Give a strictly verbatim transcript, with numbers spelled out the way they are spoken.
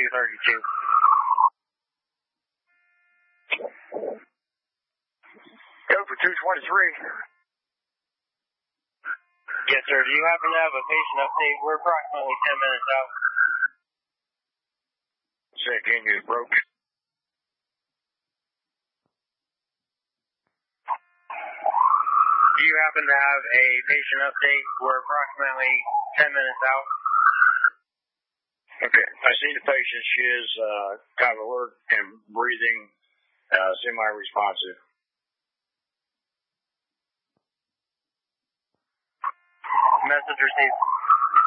thirty-two. Go for two twenty-three. Yes, sir. Do you happen to have a patient update? We're approximately ten minutes out. Say again, you broke. Do you happen to have a patient update? We're approximately ten minutes out. Okay. I see the patient. She is uh, kind of alert and breathing, uh, semi-responsive. Message received.